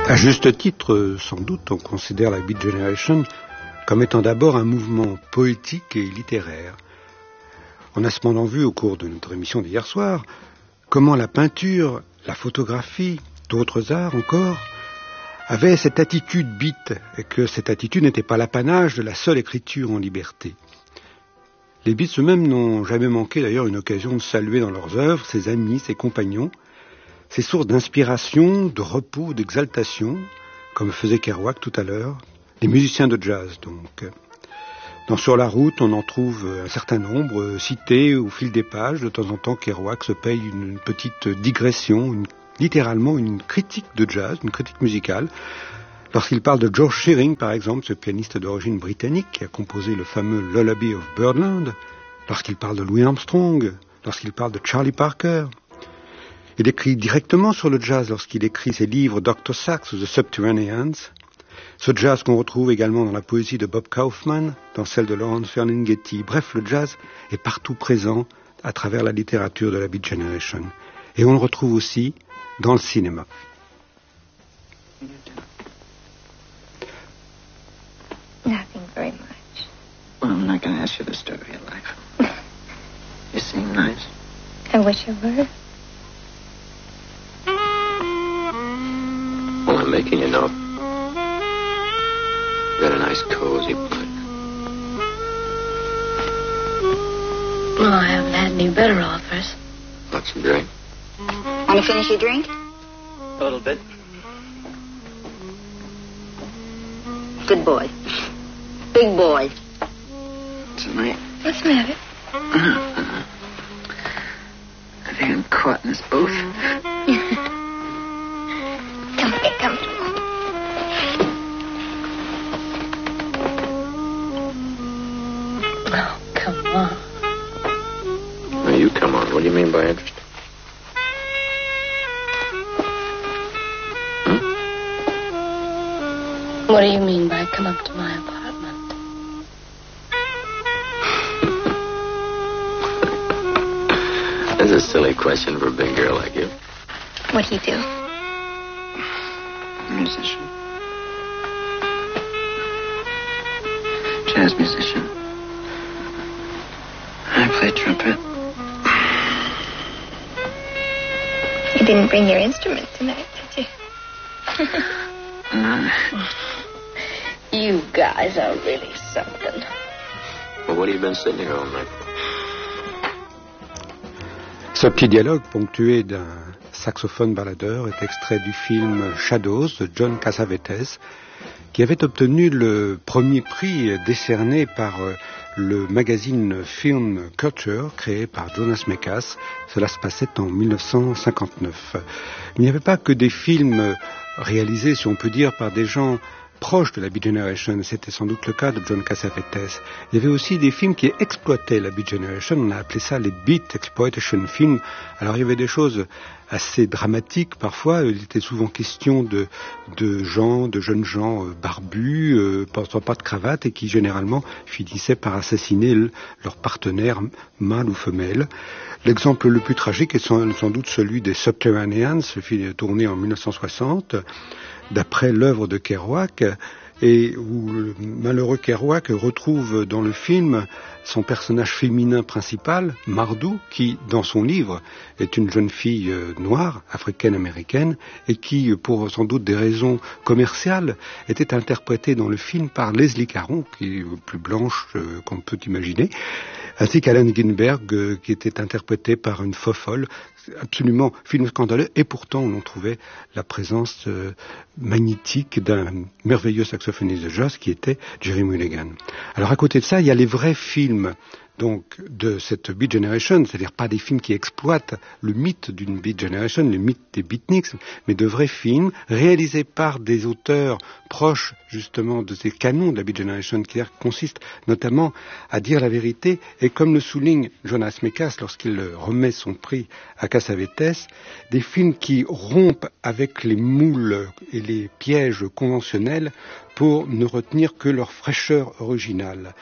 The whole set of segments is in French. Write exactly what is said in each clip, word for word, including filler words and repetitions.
À juste titre, sans doute, on considère la Beat Generation comme étant d'abord un mouvement poétique et littéraire. On a cependant vu au cours de notre émission d'hier soir comment la peinture, la photographie, d'autres arts encore, avaient cette attitude beat et que cette attitude n'était pas l'apanage de la seule écriture en liberté. Les Beats eux-mêmes n'ont jamais manqué d'ailleurs une occasion de saluer dans leurs œuvres ses amis, ses compagnons, ses sources d'inspiration, de repos, d'exaltation, comme faisait Kerouac tout à l'heure, les musiciens de jazz donc. Dans Sur la route, on en trouve un certain nombre cités au fil des pages. De temps en temps, Kerouac se paye une petite digression, une, littéralement une critique de jazz, une critique musicale. Lorsqu'il parle de George Shearing, par exemple, ce pianiste d'origine britannique qui a composé le fameux Lullaby of Birdland, lorsqu'il parle de Louis Armstrong, lorsqu'il parle de Charlie Parker. Il écrit directement sur le jazz lorsqu'il écrit ses livres docteur Sax ou The Subterraneans. Ce jazz qu'on retrouve également dans la poésie de Bob Kaufman, dans celle de Lawrence Ferlinghetti. Bref, le jazz est partout présent à travers la littérature de la Beat Generation. Et on le retrouve aussi dans le cinéma. Nothing very much. Well, I'm not going to ask you the story of your life. You seem nice. I wish I were. Well, I'm making you know. You got a nice cozy place. Well, I haven't had any better offers. Want some drink? Want to finish your drink? A little bit. Good boy. Big boy. Tonight. What's the matter? I think I'm caught in this booth. Come on, get comfortable. Oh, come on. Now, you come on. What do you mean by interested? Hmm? What do you mean by come up to my apartment? That's a silly question for a big girl like you. What'd he do? Musician. Jazz musician. I play trumpet. You didn't bring your instrument tonight, did you? uh, You guys are really something. well, what have you been sitting here all night for? Ce petit dialogue ponctué d'un saxophone baladeur est extrait du film Shadows de John Cassavetes, qui avait obtenu le premier prix décerné par le magazine Film Culture créé par Jonas Mekas. Cela se passait en mille neuf cent cinquante-neuf. Il n'y avait pas que des films réalisés, si on peut dire, par des gens proche de la Beat Generation, c'était sans doute le cas de John Cassavetes. Il y avait aussi des films qui exploitaient la Beat Generation, on a appelé ça les Beat Exploitation Films. Alors il y avait des choses assez dramatiques parfois, il était souvent question de, de gens, de jeunes gens euh, barbus, euh, portant pas de cravate et qui généralement finissaient par assassiner le, leur partenaire, mâle ou femelle. L'exemple le plus tragique est sans, sans doute celui des Subterraneans, ce film tourné en mille neuf cent soixante, d'après l'œuvre de Kerouac, et où le malheureux Kerouac retrouve dans le film son personnage féminin principal, Mardou, qui, dans son livre, est une jeune fille noire, africaine-américaine, et qui, pour sans doute des raisons commerciales, était interprétée dans le film par Leslie Caron, qui est plus blanche euh, qu'on peut imaginer, ainsi qu'Allen Ginsberg, euh, qui était interprétée par une fofolle. Absolument film scandaleux, et pourtant on en trouvait la présence euh, magnétique d'un merveilleux saxophoniste de jazz qui était Jerry Mulligan. Alors à côté de ça, il y a les vrais films donc de cette Beat Generation, c'est-à-dire pas des films qui exploitent le mythe d'une Beat Generation, le mythe des beatniks, mais de vrais films réalisés par des auteurs proches justement de ces canons de la Beat Generation, qui consistent notamment à dire la vérité, et comme le souligne Jonas Mekas lorsqu'il remet son prix à Cassavetes, des films qui rompent avec les moules et les pièges conventionnels pour ne retenir que leur fraîcheur originale.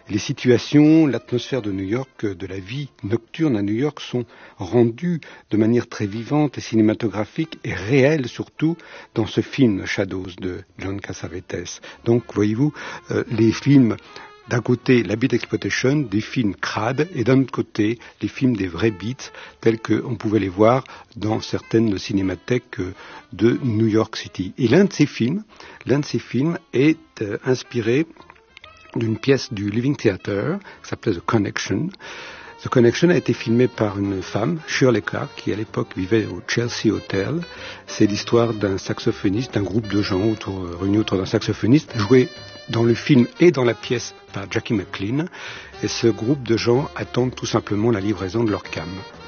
Les situations, l'atmosphère de New York, de la vie nocturne à New York sont rendues de manière très vivante et cinématographique et réelle surtout dans ce film Shadows de John Cassavetes. Donc voyez-vous, euh, les films d'un côté la beat exploitation, des films crades, et d'un autre côté les films des vrais beats, tels qu'on pouvait les voir dans certaines cinémathèques de New York City. Et l'un de ces films, l'un de ces films est euh, inspiré d'une pièce du Living Theatre qui s'appelait The Connection. The Connection a été filmé par une femme, Shirley Clark, qui à l'époque vivait au Chelsea Hotel. C'est l'histoire d'un saxophoniste, d'un groupe de gens autour, réunis autour d'un saxophoniste, joué dans le film et dans la pièce par Jackie McLean. Et ce groupe de gens attendent tout simplement la livraison de leur cam.